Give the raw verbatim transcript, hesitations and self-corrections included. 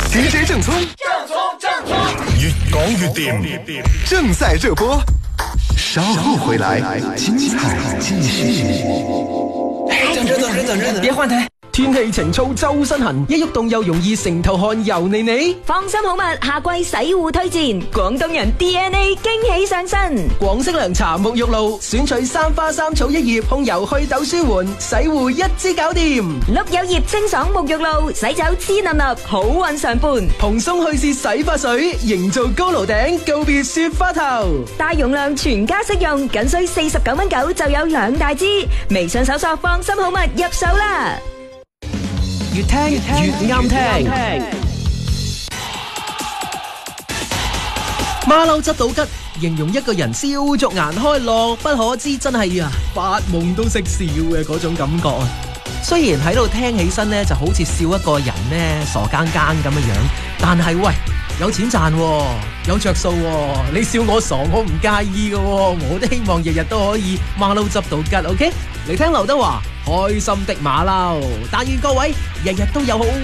D J 正宗， 正宗正宗， 越講越掂，正在熱播。稍後回來，精彩繼續。 哎，等陣等陣等陣，別換台。 天氣晴燥周身痕，一喐動又容易成頭汗油膩膩。 放心好物，夏季洗護推薦，廣東人 D N A 驚喜上身。 廣式涼茶沐浴露，選取三花三草一葉，控油祛痘舒緩，洗護一支搞掂。 碌柚葉清爽沐浴露，洗走黐粒粒，好運常伴。 蓬鬆去屑洗髮水，營造高樓頂，告別雪花頭。 大容量全家適用，僅需四十九蚊九就有兩大支。微信搜索放心好物入手啦。 越聽越啱聽，馬騮執到吉，形容一個人笑逐顏開，樂不可支，真係啊，發夢都識笑嘅嗰種感覺啊！雖然喺度聽起身咧，就好似笑一個人咧傻更更咁嘅樣，但係喂，有錢賺喎，有着數喎，你笑我傻，我唔介意嘅喎，我都希望日日都可以馬騮執到吉 ，OK？嚟聽劉德華開心的馬騮，但願各位日日都有好